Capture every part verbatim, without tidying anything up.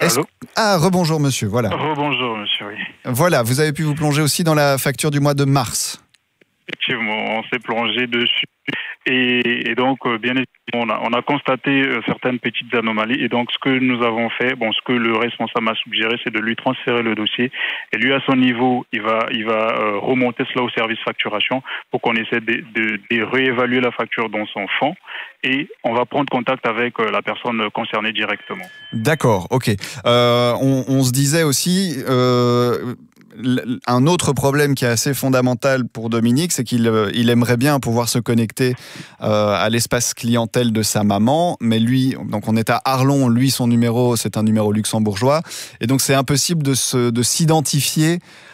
Allô ? Ah, rebonjour monsieur, voilà. Rebonjour monsieur, oui. Voilà, vous avez pu vous plonger aussi dans la facture du mois de mars. Effectivement, on s'est plongé dessus. Et, et donc, euh, bien évidemment, on a, on a constaté euh, certaines petites anomalies. Et donc, ce que nous avons fait, bon, ce que le responsable m'a suggéré, c'est de lui transférer le dossier. Et lui, à son niveau, il va, il va euh, remonter cela au service facturation pour qu'on essaie de, de, de réévaluer la facture dans son fond. Et on va prendre contact avec euh, la personne concernée directement. D'accord, ok. Euh, on, on se disait aussi... Euh, un autre problème qui est assez fondamental pour Dominique, c'est qu'il il aimerait bien pouvoir se connecter euh, à l'espace clientèle de sa maman, mais lui, donc on est à Arlon, lui son numéro c'est un numéro luxembourgeois, et donc c'est impossible de, se, de s'identifier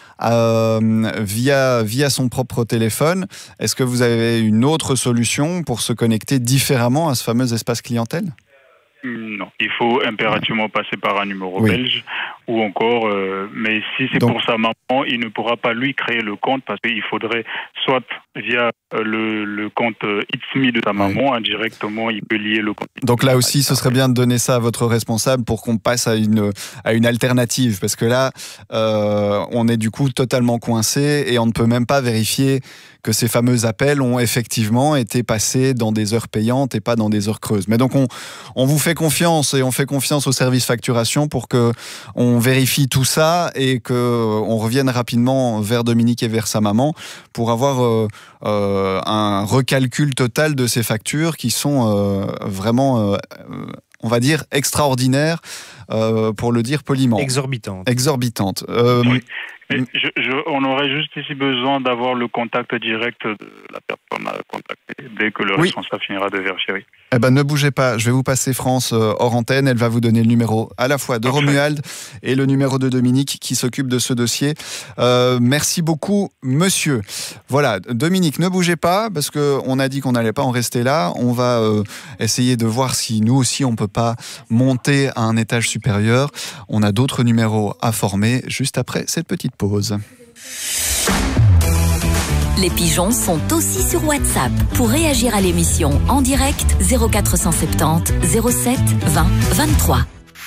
euh, via, via son propre téléphone. Est-ce que vous avez une autre solution pour se connecter différemment à ce fameux espace clientèle ? Non, il faut impérativement passer par un numéro oui. belge ou encore, euh, mais si c'est Donc, pour sa maman, il ne pourra pas lui créer le compte parce qu'il faudrait soit via le, le compte It's Me de sa maman, oui. indirectement, il peut lier le compte. Donc là aussi, ce serait bien de donner ça à votre responsable pour qu'on passe à une, à une alternative parce que là, euh, on est du coup totalement coincé et on ne peut même pas vérifier que ces fameux appels ont effectivement été passés dans des heures payantes et pas dans des heures creuses. Mais donc on, on vous fait confiance et on fait confiance au service facturation pour que on vérifie tout ça et que on revienne rapidement vers Dominique et vers sa maman pour avoir euh, euh, un recalcul total de ces factures qui sont euh, vraiment, euh, on va dire, extraordinaires, euh, pour le dire poliment. Exorbitantes. Exorbitantes. Euh, oui. Mais je, je, on aurait juste ici besoin d'avoir le contact direct de la personne à contacter dès que le oui. responsable finira de vérifier. Oui. Eh ben, ne bougez pas, je vais vous passer France euh, hors antenne. Elle va vous donner le numéro à la fois de Parfait. Romuald et le numéro de Dominique qui s'occupe de ce dossier. Euh, merci beaucoup, monsieur. Voilà, Dominique, ne bougez pas parce qu'on a dit qu'on n'allait pas en rester là. On va euh, essayer de voir si nous aussi on ne peut pas monter à un étage supérieur. On a d'autres numéros à former juste après cette petite pause. Les pigeons sont aussi sur WhatsApp. Pour réagir à l'émission en direct, zéro quatre cent soixante-dix zéro sept vingt vingt-trois.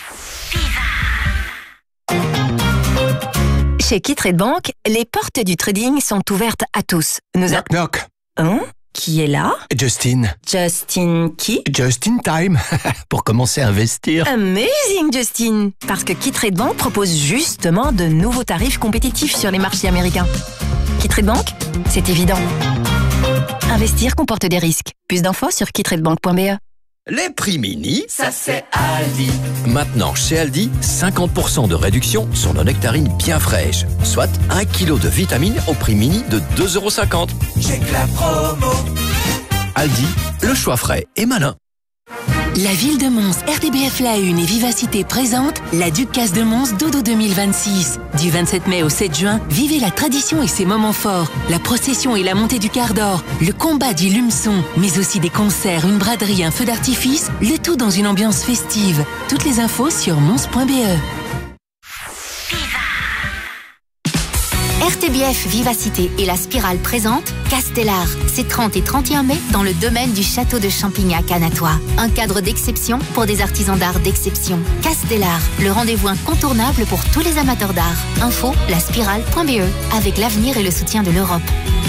Chez Kittrade Bank, les portes du trading sont ouvertes à tous. Nous knock, a... knock. Hein? Qui est là? Justin. Justin qui? Just in time. Pour commencer à investir. Amazing, Justin. Parce que Kittrade Bank propose justement de nouveaux tarifs compétitifs sur les marchés américains. Kittrade Bank, c'est évident. Investir comporte des risques. Plus d'infos sur kittradebank point b e. Les prix mini, ça c'est Aldi. Maintenant chez Aldi, cinquante pour cent de réduction sur nos nectarines bien fraîches. Soit un kilo de vitamines au prix mini de deux euros cinquante. J'ai que la promo. Aldi, le choix frais et malin. La ville de Mons, R T B F La Une et Vivacité présente la Ducasse de Mons Dodo deux mille vingt-six. Du vingt-sept mai au sept juin, vivez la tradition et ses moments forts. La procession et la montée du quart d'or, le combat du lumeçon, mais aussi des concerts, une braderie, un feu d'artifice, le tout dans une ambiance festive. Toutes les infos sur mons point b e. R T B F Vivacité et la Spirale présente Castellar. C'est trente et trente et un mai dans le domaine du château de Champignac à Natois. Un cadre d'exception pour des artisans d'art d'exception. Castellar, le rendez-vous incontournable pour tous les amateurs d'art. Info, la spirale point b e, avec l'avenir et le soutien de l'Europe.